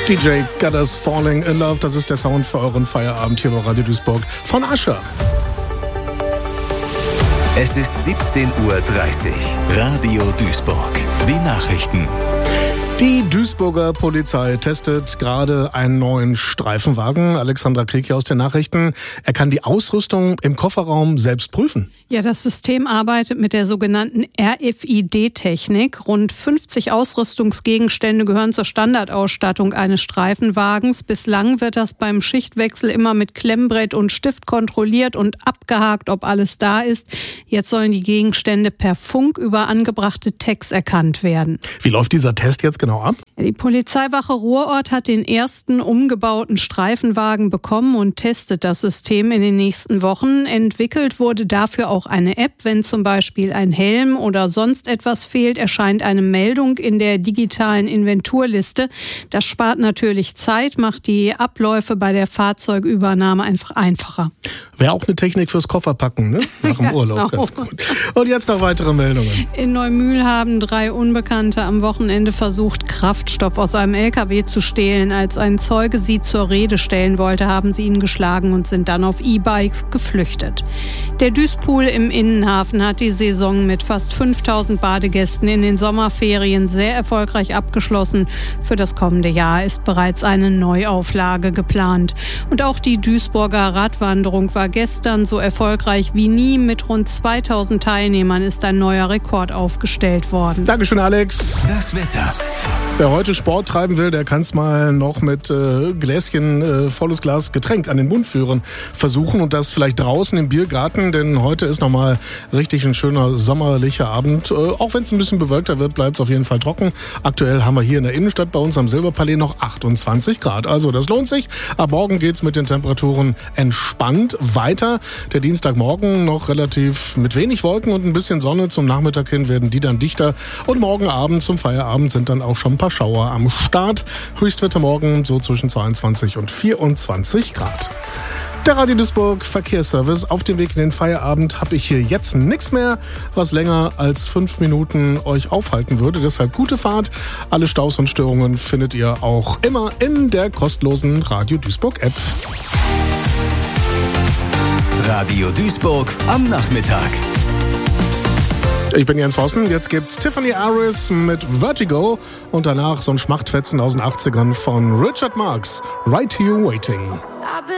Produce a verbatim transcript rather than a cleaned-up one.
D J Gutters Falling in Love, das ist der Sound für euren Feierabend hier bei Radio Duisburg von Ascher. Es ist siebzehn Uhr dreißig. Radio Duisburg. Die Nachrichten. Die Duisburger Polizei testet gerade einen neuen Streifenwagen. Alexandra Krieg hier aus den Nachrichten. Er kann die Ausrüstung im Kofferraum selbst prüfen. Ja, das System arbeitet mit der sogenannten R F I D-Technik. Rund fünfzig Ausrüstungsgegenstände gehören zur Standardausstattung eines Streifenwagens. Bislang wird das beim Schichtwechsel immer mit Klemmbrett und Stift kontrolliert und abgehakt, ob alles da ist. Jetzt sollen die Gegenstände per Funk über angebrachte Tags erkannt werden. Wie läuft dieser Test jetzt genau ab? Die Polizeiwache Ruhrort hat den ersten umgebauten Streifenwagen bekommen und testet das System in den nächsten Wochen. Entwickelt wurde dafür auch eine App. Wenn zum Beispiel ein Helm oder sonst etwas fehlt, erscheint eine Meldung in der digitalen Inventurliste. Das spart natürlich Zeit, macht die Abläufe bei der Fahrzeugübernahme einfach einfacher. Wäre auch eine Technik fürs Kofferpacken, ne? Nach dem Ja, Urlaub, genau. ganz gut. Und jetzt noch weitere Meldungen. In Neumühl haben drei Unbekannte am Wochenende versucht, Kraftstoff aus einem L K W zu stehlen. Als ein Zeuge sie zur Rede stellen wollte, haben sie ihn geschlagen und sind dann auf E-Bikes geflüchtet. Der Duispool im Innenhafen hat die Saison mit fast fünftausend Badegästen in den Sommerferien sehr erfolgreich abgeschlossen. Für das kommende Jahr ist bereits eine Neuauflage geplant. Und auch die Duisburger Radwanderung war gestern so erfolgreich wie nie. Mit rund zweitausend Teilnehmern ist ein neuer Rekord aufgestellt worden. Dankeschön, Alex. Das Wetter. Wer heute Sport treiben will, der kann es mal noch mit äh, Gläschen, äh, volles Glas Getränk an den Mund führen versuchen und das vielleicht draußen im Biergarten, denn heute ist nochmal richtig ein schöner sommerlicher Abend. Äh, auch wenn es ein bisschen bewölkter wird, bleibt es auf jeden Fall trocken. Aktuell haben wir hier in der Innenstadt bei uns am Silberpalais noch achtundzwanzig Grad. Also das lohnt sich. Ab morgen geht's mit den Temperaturen entspannt weiter. Der Dienstagmorgen noch relativ mit wenig Wolken und ein bisschen Sonne. Zum Nachmittag hin werden die dann dichter. Und morgen Abend zum Feierabend sind dann auch schon ein paar Schauer am Start. Höchstwerte morgen so zwischen zweiundzwanzig und vierundzwanzig Grad. Der Radio Duisburg Verkehrsservice. Auf dem Weg in den Feierabend habe ich hier jetzt nichts mehr, was länger als fünf Minuten euch aufhalten würde. Deshalb gute Fahrt. Alle Staus und Störungen findet ihr auch immer in der kostenlosen Radio Duisburg App. Radio Duisburg am Nachmittag. Ich bin Jens Vossen, jetzt gibt's Tiffany Harris mit Vertigo und danach so ein Schmachtfetzen aus den achtzigern von Richard Marx, Right Here Waiting.